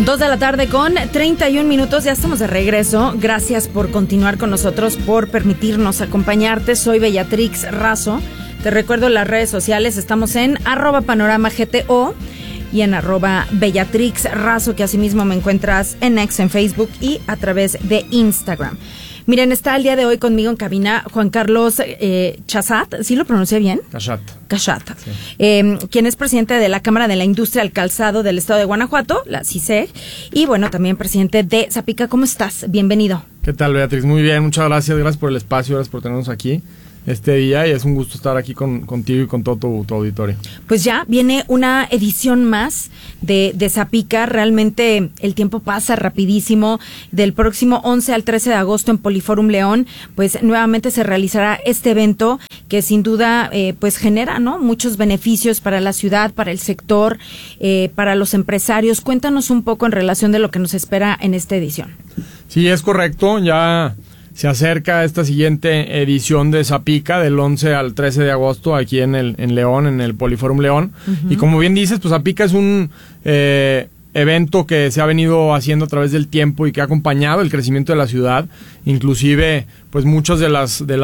2:31 PM, ya estamos de regreso. Gracias por continuar con nosotros, por permitirnos acompañarte. Soy Bellatrix Razo. Te recuerdo las redes sociales, estamos en @panoramagto y en @Bellatrix Razo, que asimismo me encuentras en X, en Facebook y a través de Instagram. Miren, está el día de hoy conmigo en cabina Juan Carlos Chazat, ¿sí lo pronuncié bien? Cachat, sí. Quien es presidente de la Cámara de la Industria del Calzado del Estado de Guanajuato, la CICEG, y bueno, también presidente de Zapica. ¿Cómo estás? Bienvenido. ¿Qué tal, Beatriz? Muy bien, muchas gracias por el espacio, gracias por tenernos aquí este día, y es un gusto estar aquí contigo y con todo tu auditorio. Pues ya viene una edición más de Zapica. Realmente el tiempo pasa rapidísimo. Del próximo 11 al 13 de agosto en Poliforum León, pues nuevamente se realizará este evento que sin duda pues genera, ¿no?, muchos beneficios para la ciudad, para el sector, para los empresarios. Cuéntanos un poco en relación de lo que nos espera en esta edición. Sí, es correcto, ya se acerca esta siguiente edición de Zapica del 11 al 13 de agosto aquí en León, en el Poliforum León. Uh-huh. Y como bien dices, pues Zapica es un evento que se ha venido haciendo a través del tiempo y que ha acompañado el crecimiento de la ciudad. Inclusive, pues muchos de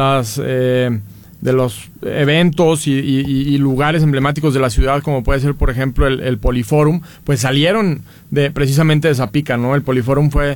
los eventos y lugares emblemáticos de la ciudad, como puede ser, por ejemplo, el Poliforum, pues salieron precisamente de Zapica, ¿no? El Poliforum fue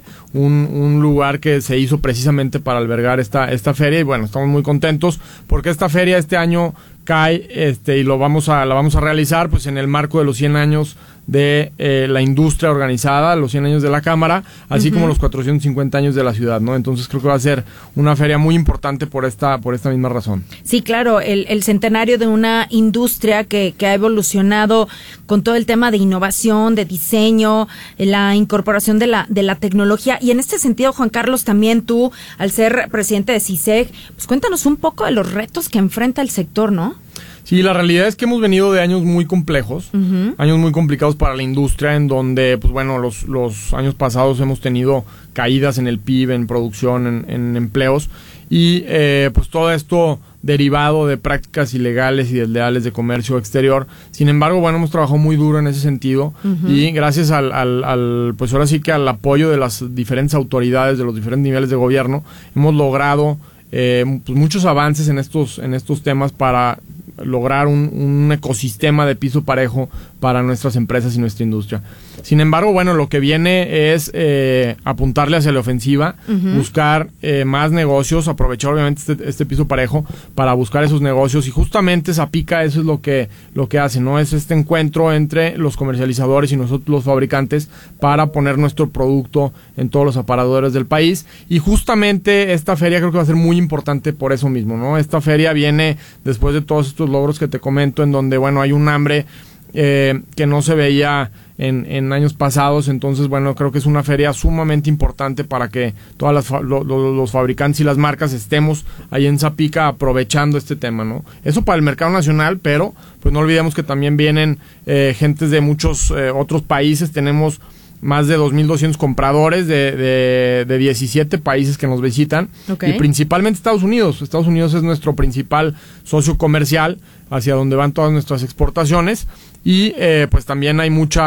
un lugar que se hizo precisamente para albergar esta feria, y bueno, estamos muy contentos porque esta feria este año cae y la vamos a realizar pues en el marco de los 100 años de la industria organizada, los 100 años de la Cámara, así como los 450 años de la ciudad, ¿no? Entonces creo que va a ser una feria muy importante por esta misma razón. Sí, claro, el centenario de una industria que ha evolucionado con todo el tema de innovación, de diseño, la incorporación de la tecnología. Y en este sentido, Juan Carlos, también tú, al ser presidente de CICEG, pues cuéntanos un poco de los retos que enfrenta el sector, ¿no? Sí, la realidad es que hemos venido de años muy complejos, años muy complicados para la industria, en donde, pues bueno, los años pasados hemos tenido caídas en el PIB, en producción, en empleos, y pues todo esto derivado de prácticas ilegales y desleales de comercio exterior. Sin embargo, bueno, hemos trabajado muy duro en ese sentido, y gracias al pues ahora sí que al apoyo de las diferentes autoridades, de los diferentes niveles de gobierno, hemos logrado pues muchos avances en estos temas para lograr un ecosistema de piso parejo para nuestras empresas y nuestra industria. Sin embargo, bueno, lo que viene es apuntarle hacia la ofensiva, buscar más negocios, aprovechar obviamente este piso parejo para buscar esos negocios, y justamente Zapica eso es lo que hace, ¿no? Es este encuentro entre los comercializadores y nosotros los fabricantes para poner nuestro producto en todos los aparadores del país, y justamente esta feria creo que va a ser muy importante por eso mismo, ¿no? Esta feria viene después de todos estos logros que te comento, en donde, bueno, hay un hambre que no se veía en años pasados. Entonces, bueno, creo que es una feria sumamente importante para que todas los fabricantes y las marcas estemos ahí en Zapica aprovechando este tema, ¿no? Eso para el mercado nacional, pero pues no olvidemos que también vienen gentes de muchos otros países. Tenemos más de 2,200 compradores de 17 países que nos visitan, y principalmente Estados Unidos. Estados Unidos es nuestro principal socio comercial, hacia donde van todas nuestras exportaciones, y pues también hay mucho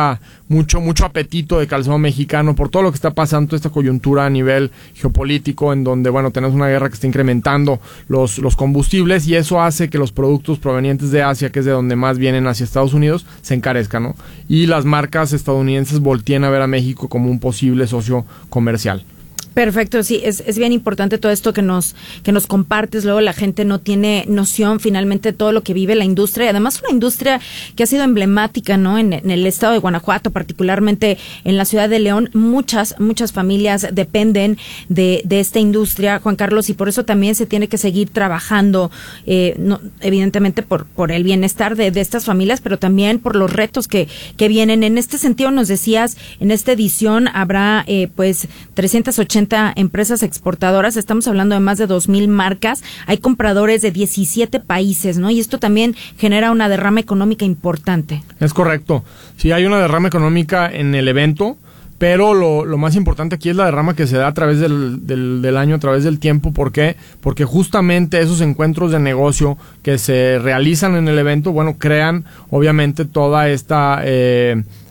apetito de calzado mexicano por todo lo que está pasando, esta coyuntura a nivel geopolítico, en donde, bueno, tenemos una guerra que está incrementando los combustibles, y eso hace que los productos provenientes de Asia, que es de donde más vienen hacia Estados Unidos, se encarezcan, ¿no? Y las marcas estadounidenses volteen a ver a México como un posible socio comercial. Perfecto, sí, es bien importante todo esto que nos compartes. Luego la gente no tiene noción finalmente de todo lo que vive la industria, y además una industria que ha sido emblemática, ¿no? En el estado de Guanajuato, particularmente en la ciudad de León, muchas familias dependen de esta industria, Juan Carlos, y por eso también se tiene que seguir trabajando, no, evidentemente por el bienestar de estas familias, pero también por los retos que vienen. En este sentido, nos decías, en esta edición habrá pues 380 empresas exportadoras, estamos hablando de más de 2,000 marcas, hay compradores de 17 países, ¿no? Y esto también genera una derrama económica importante. Es correcto, sí, hay una derrama económica en el evento, pero lo más importante aquí es la derrama que se da a través del año, a través del tiempo. ¿Por qué? Porque justamente esos encuentros de negocio que se realizan en el evento, bueno, crean obviamente toda esta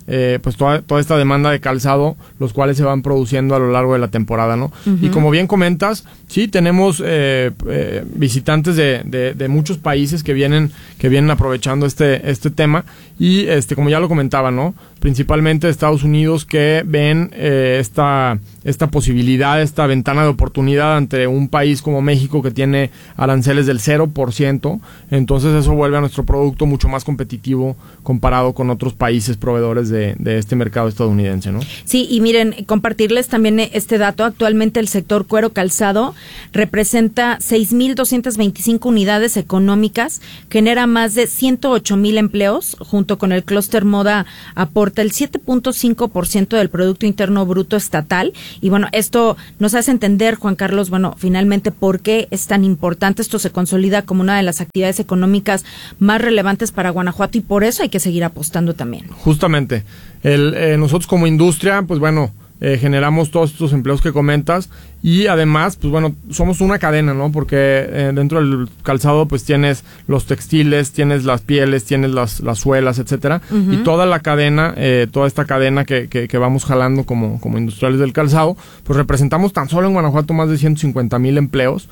pues toda esta demanda de calzado, los cuales se van produciendo a lo largo de la temporada, ¿no? Uh-huh. Y como bien comentas, sí, tenemos visitantes de muchos países que vienen aprovechando este tema y como ya lo comentaba, ¿no? Principalmente de Estados Unidos, que ven esta posibilidad, esta ventana de oportunidad ante un país como México, que tiene aranceles del 0%, entonces eso vuelve a nuestro producto mucho más competitivo comparado con otros países proveedores de este mercado estadounidense, ¿no? Sí, y miren, compartirles también este dato. Actualmente el sector cuero calzado representa 6,225 unidades económicas, genera más de 108,000 empleos, junto con el clúster moda aporta el 7.5% del Producto Interno Bruto estatal. Y bueno, esto nos hace entender, Juan Carlos, bueno, finalmente por qué es tan importante. Esto se consolida como una de las actividades económicas más relevantes para Guanajuato y por eso hay que seguir apostando también. Justamente. Nosotros como industria, pues bueno, generamos todos estos empleos que comentas y además, pues bueno, somos una cadena, ¿no? Porque dentro del calzado pues tienes los textiles, tienes las pieles, tienes las suelas, etcétera, uh-huh. Y toda la cadena, toda esta cadena que vamos jalando como industriales del calzado, pues representamos tan solo en Guanajuato más de 150,000 empleos,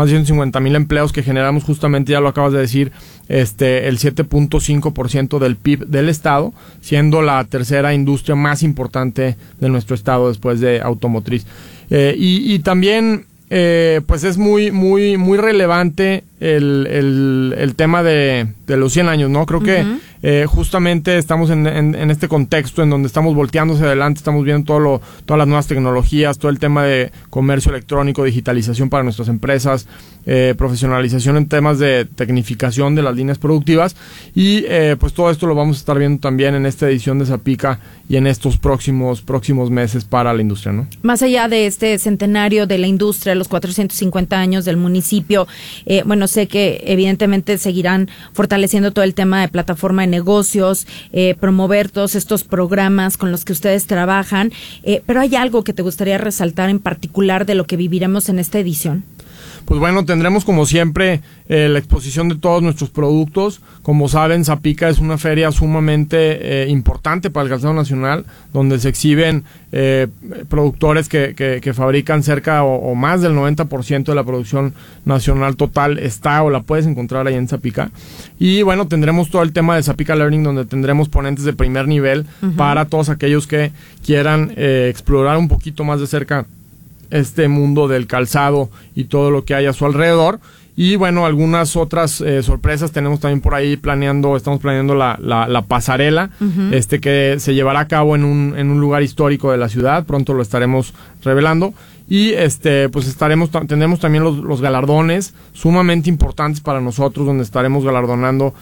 que generamos justamente, ya lo acabas de decir, el 7.5% del PIB del estado, siendo la tercera industria más importante de nuestro estado después de automotriz. Y también pues es muy muy muy relevante el tema de los 100 años, ¿no? Creo que justamente estamos en este contexto en donde estamos volteando hacia adelante, estamos viendo todas las nuevas tecnologías, todo el tema de comercio electrónico, digitalización para nuestras empresas, profesionalización en temas de tecnificación de las líneas productivas y pues todo esto lo vamos a estar viendo también en esta edición de Zapica y en estos próximos meses para la industria, ¿no? Más allá de este centenario de la industria, los 450 años del municipio, bueno, sé que evidentemente seguirán fortaleciendo todo el tema de plataforma de negocios, promover todos estos programas con los que ustedes trabajan, pero ¿hay algo que te gustaría resaltar en particular de lo que viviremos en esta edición? Pues bueno, tendremos como siempre la exposición de todos nuestros productos. Como saben, Zapica es una feria sumamente importante para el calzado nacional, donde se exhiben productores que fabrican cerca o más del 90% de la producción nacional total está o la puedes encontrar ahí en Zapica. Y bueno, tendremos todo el tema de Zapica Learning, donde tendremos ponentes de primer nivel para todos aquellos que quieran explorar un poquito más de cerca este mundo del calzado y todo lo que hay a su alrededor. Y bueno, algunas otras sorpresas tenemos también por ahí estamos planeando la pasarela, que se llevará a cabo en un lugar histórico de la ciudad, pronto lo estaremos revelando. Y pues tendremos también los galardones sumamente importantes para nosotros, donde estaremos galardonando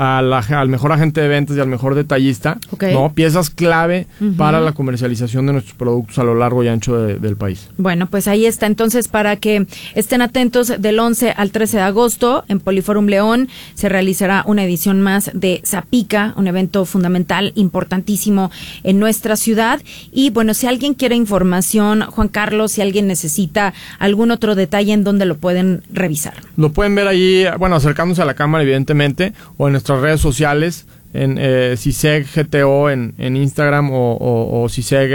al mejor agente de ventas y al mejor detallista, okay, ¿no? Piezas clave para la comercialización de nuestros productos a lo largo y ancho del país. Bueno, pues ahí está. Entonces, para que estén atentos, del 11 al 13 de agosto en Poliforum León se realizará una edición más de Zapica, un evento fundamental, importantísimo en nuestra ciudad. Y bueno, si alguien quiere información, Juan Carlos, si alguien necesita algún otro detalle, ¿en dónde lo pueden revisar? Lo pueden ver allí, bueno, acercándose a la cámara, evidentemente, o en nuestras redes sociales, en CISEG GTO en Instagram o CISEG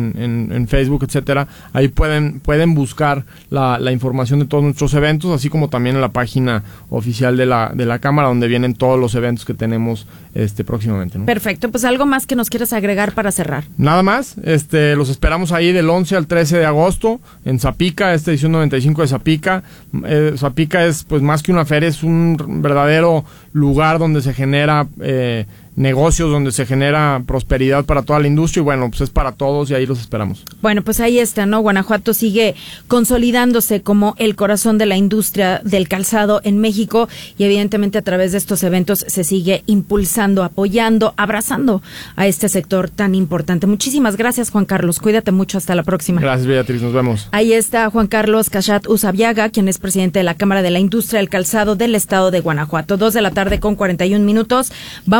en Facebook, etcétera. Ahí pueden buscar la información de todos nuestros eventos, así como también en la página oficial de la Cámara, donde vienen todos los eventos que tenemos próximamente, ¿no? Perfecto, pues algo más que nos quieras agregar para cerrar. Nada más, los esperamos ahí del 11 al 13 de agosto en Zapica, esta edición 95 de Zapica. Zapica es pues más que una feria, es un verdadero lugar donde se genera negocios, donde se genera prosperidad para toda la industria y bueno, pues es para todos y ahí los esperamos. Bueno, pues ahí está, ¿no? Guanajuato sigue consolidándose como el corazón de la industria del calzado en México y evidentemente a través de estos eventos se sigue impulsando, apoyando, abrazando a este sector tan importante. Muchísimas gracias, Juan Carlos. Cuídate mucho. Hasta la próxima. Gracias, Beatriz. Nos vemos. Ahí está Juan Carlos Cachat Usabiaga, quien es presidente de la Cámara de la Industria del Calzado del Estado de Guanajuato. 2:41 p.m. Vámonos rápido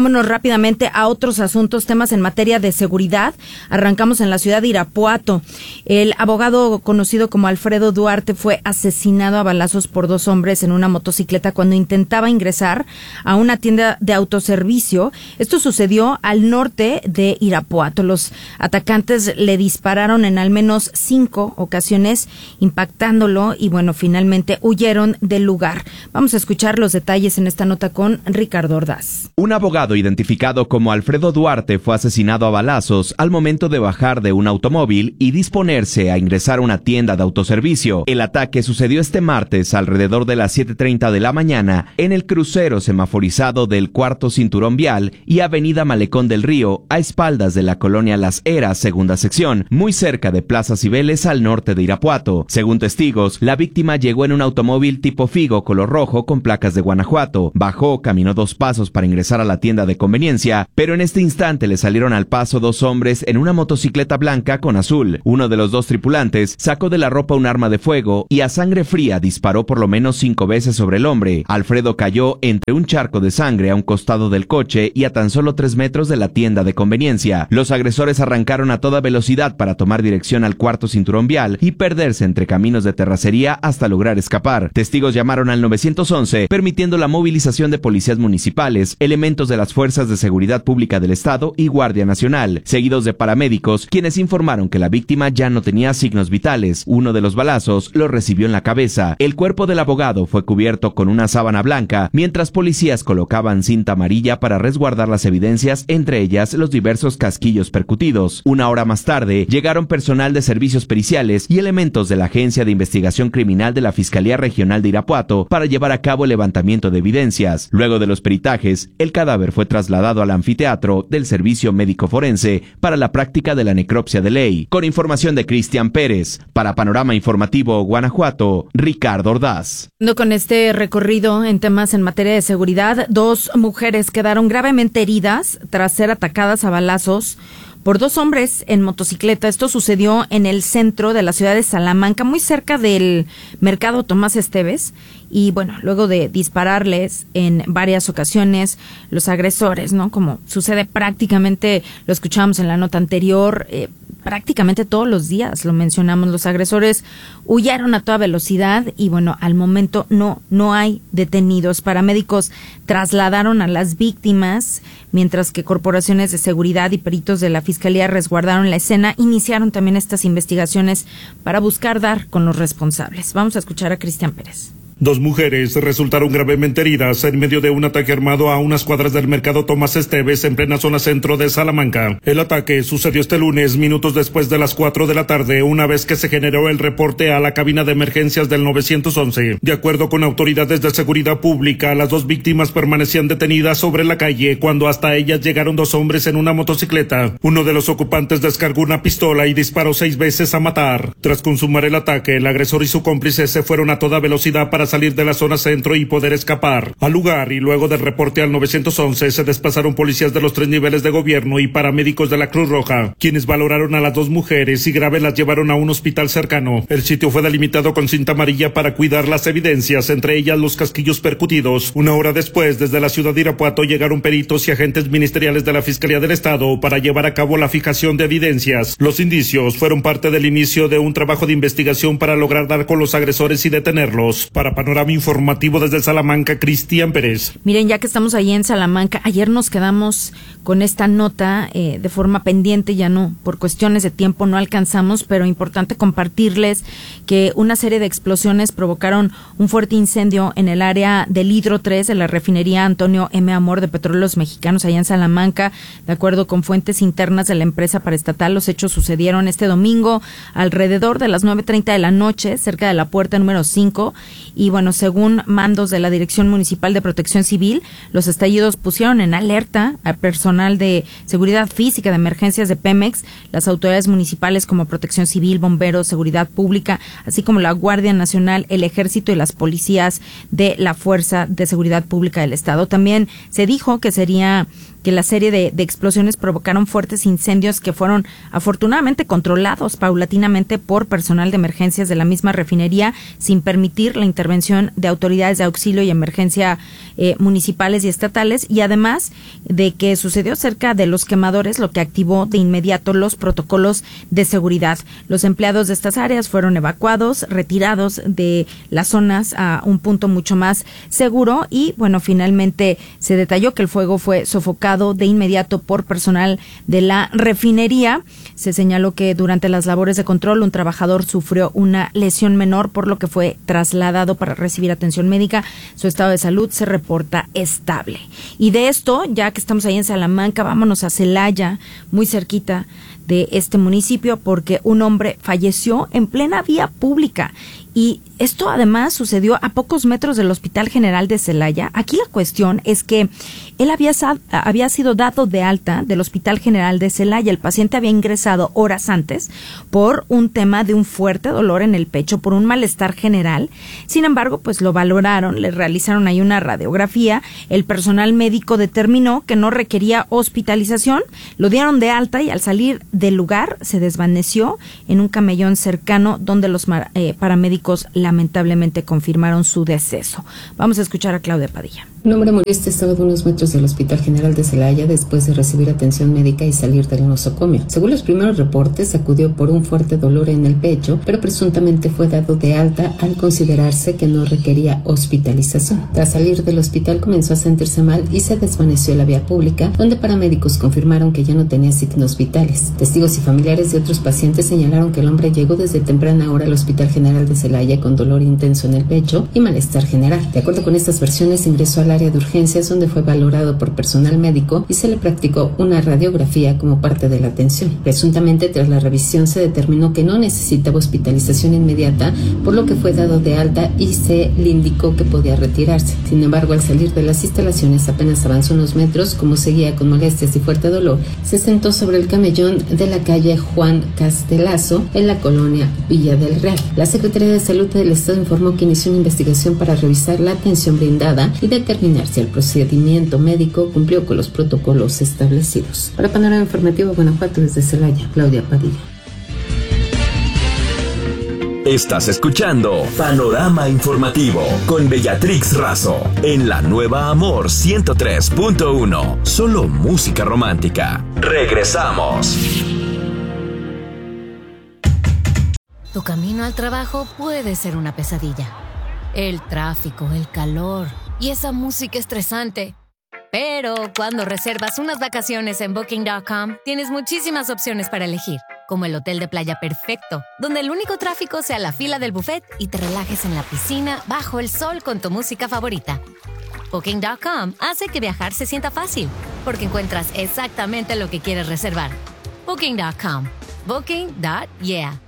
rápidamente a otros asuntos, temas en materia de seguridad. Arrancamos en la ciudad de Irapuato. El abogado conocido como Alfredo Duarte fue asesinado a balazos por 2 hombres en una motocicleta cuando intentaba ingresar a una tienda de autoservicio. Esto sucedió al norte de Irapuato. Los atacantes le dispararon en al menos 5 ocasiones, impactándolo, y bueno, finalmente huyeron del lugar. Vamos a escuchar los detalles en esta nota con Ricardo Ordaz. Un abogado identificado como Alfredo Duarte fue asesinado a balazos al momento de bajar de un automóvil y disponerse a ingresar a una tienda de autoservicio. El ataque sucedió este martes alrededor de las 7:30 de la mañana en el crucero semaforizado del Cuarto Cinturón Vial y Avenida Malecón del Río, a espaldas de la colonia Las Heras, segunda sección, muy cerca de Plaza Cibeles, al norte de Irapuato. Según testigos, la víctima llegó en un automóvil tipo Figo color rojo con placas de Guanajuato. Bajó, caminó 2 pasos para ingresar a la tienda de conveniencia, pero en este instante le salieron al paso 2 hombres en una motocicleta blanca con azul. Uno de los 2 tripulantes sacó de la ropa un arma de fuego y a sangre fría disparó por lo menos 5 veces sobre el hombre. Alfredo cayó entre un charco de sangre a un costado del coche y a tan solo 3 metros de la tienda de conveniencia. Los agresores arrancaron a toda velocidad para tomar dirección al Cuarto Cinturón Vial y perderse entre caminos de terracería hasta lograr escapar. Testigos llamaron al 911, permitiendo la movilización de policías municipales, elementos de las Fuerzas de Seguridad Pública del Estado y Guardia Nacional, seguidos de paramédicos, quienes informaron que la víctima ya no tenía signos vitales. Uno de los balazos lo recibió en la cabeza. El cuerpo del abogado fue cubierto con una sábana blanca, mientras policías colocaban cinta amarilla para resguardar las evidencias, entre ellas los diversos casquillos percutidos. Una hora más tarde, llegaron personal de servicios periciales y elementos de la Agencia de Investigación Criminal de la Fiscalía Regional de Irapuato para llevar a cabo el levantamiento de evidencias. Luego de los peritajes, el cadáver fue trasladado al anfiteatro del Servicio Médico Forense para la práctica de la necropsia de ley. Con información de Cristian Pérez, para Panorama Informativo Guanajuato, Ricardo Ordaz. Con este recorrido en temas en materia de seguridad, 2 mujeres quedaron gravemente heridas tras ser atacadas a balazos por 2 hombres en motocicleta. Esto sucedió en el centro de la ciudad de Salamanca, muy cerca del mercado Tomás Esteves. Y bueno, luego de dispararles en varias ocasiones, los agresores, ¿no? Como sucede prácticamente, lo escuchábamos en la nota anterior, prácticamente todos los días, lo mencionamos, los agresores huyeron a toda velocidad y bueno, al momento no hay detenidos. Paramédicos trasladaron a las víctimas, mientras que corporaciones de seguridad y peritos de la Fiscalía resguardaron la escena. Iniciaron también estas investigaciones para buscar dar con los responsables. Vamos a escuchar a Cristian Pérez. 2 mujeres resultaron gravemente heridas en medio de un ataque armado a unas cuadras del mercado Tomás Esteves en plena zona centro de Salamanca. El ataque sucedió este lunes, minutos después de las 4 de la tarde, una vez que se generó el reporte a la cabina de emergencias del 911. De acuerdo con autoridades de seguridad pública, las 2 víctimas permanecían detenidas sobre la calle cuando hasta ellas llegaron 2 hombres en una motocicleta. Uno de los ocupantes descargó una pistola y disparó 6 veces a matar. Tras consumar el ataque, el agresor y su cómplice se fueron a toda velocidad para salir de la zona centro y poder escapar. Al lugar y luego del reporte al 911 se desplazaron policías de los 3 niveles de gobierno y paramédicos de la Cruz Roja, quienes valoraron a las 2 mujeres y graves las llevaron a un hospital cercano. El sitio fue delimitado con cinta amarilla para cuidar las evidencias, entre ellas los casquillos percutidos. Una hora después, desde la ciudad de Irapuato llegaron peritos y agentes ministeriales de la Fiscalía del Estado para llevar a cabo la fijación de evidencias. Los indicios fueron parte del inicio de un trabajo de investigación para lograr dar con los agresores y detenerlos. Para Panorama Informativo desde Salamanca, Cristian Pérez. Miren, ya que estamos ahí en Salamanca, ayer nos quedamos con esta nota de forma pendiente, ya no, por cuestiones de tiempo no alcanzamos, pero importante compartirles que una serie de explosiones provocaron un fuerte incendio en el área del Hidro 3 de la refinería Antonio M. Amor de Petróleos Mexicanos allá en Salamanca. De acuerdo con fuentes internas de la empresa paraestatal, los hechos sucedieron este domingo alrededor de las 9:30 de la noche, cerca de la puerta número 5, y bueno, según mandos de la Dirección Municipal de Protección Civil, los estallidos pusieron en alerta al personal de seguridad física de emergencias de Pemex, las autoridades municipales como Protección Civil, Bomberos, Seguridad Pública, así como la Guardia Nacional, el Ejército y las policías de la Fuerza de Seguridad Pública del Estado. También se dijo que que la serie de explosiones provocaron fuertes incendios que fueron afortunadamente controlados paulatinamente por personal de emergencias de la misma refinería, sin permitir la intervención de autoridades de auxilio y emergencia municipales y estatales, y además de que sucedió cerca de los quemadores, lo que activó de inmediato los protocolos de seguridad. Los empleados de estas áreas fueron evacuados, retirados de las zonas a un punto mucho más seguro y, bueno, finalmente se detalló que el fuego fue sofocado de inmediato por personal de la refinería. Se señaló que durante las labores de control un trabajador sufrió una lesión menor, por lo que fue trasladado para recibir atención médica. Su estado de salud se reporta estable. Y de esto, ya que estamos ahí en Salamanca, vámonos a Celaya, muy cerquita de este municipio, porque un hombre falleció en plena vía pública. Y esto además sucedió a pocos metros del Hospital General de Celaya. Aquí la cuestión es que él había sido dado de alta del Hospital General de Celaya. El paciente había ingresado horas antes por un tema de un fuerte dolor en el pecho, por un malestar general. Sin embargo, pues lo valoraron, le realizaron ahí una radiografía. El personal médico determinó que no requería hospitalización. Lo dieron de alta y al salir del lugar se desvaneció en un camellón cercano, donde los paramédicos lamentablemente confirmaron su deceso. Vamos a escuchar a Claudia Padilla. Un hombre murió este sábado a unos metros del Hospital General de Celaya después de recibir atención médica y salir del nosocomio. Según los primeros reportes, acudió por un fuerte dolor en el pecho, pero presuntamente fue dado de alta al considerarse que no requería hospitalización. Tras salir del hospital comenzó a sentirse mal y se desvaneció en la vía pública, donde paramédicos confirmaron que ya no tenía signos vitales. Testigos y familiares de otros pacientes señalaron que el hombre llegó desde temprana hora al Hospital General de Celaya con dolor intenso en el pecho y malestar general. De acuerdo con estas versiones, ingresó al área de urgencias, donde fue valorado por personal médico y se le practicó una radiografía como parte de la atención. Presuntamente, tras la revisión se determinó que no necesitaba hospitalización inmediata, por lo que fue dado de alta y se le indicó que podía retirarse. Sin embargo, al salir de las instalaciones apenas avanzó unos metros, como seguía con molestias y fuerte dolor, se sentó sobre el camellón de la calle Juan Castelazo en la colonia Villa del Real. La Secretaría de Salud del Estado informó que inició una investigación para revisar la atención brindada y determinar si el procedimiento médico cumplió con los protocolos establecidos. Para Panorama Informativo Guanajuato, desde Celaya, Claudia Padilla. Estás escuchando Panorama Informativo con Bellatrix Razo en la Nueva Amor 103.1. Solo música romántica. Regresamos. Tu camino al trabajo puede ser una pesadilla. El tráfico, el calor y esa música estresante. Pero cuando reservas unas vacaciones en Booking.com, tienes muchísimas opciones para elegir, como el hotel de playa perfecto, donde el único tráfico sea la fila del buffet y te relajes en la piscina bajo el sol con tu música favorita. Booking.com hace que viajar se sienta fácil, porque encuentras exactamente lo que quieres reservar. Booking.com. Booking.yeah.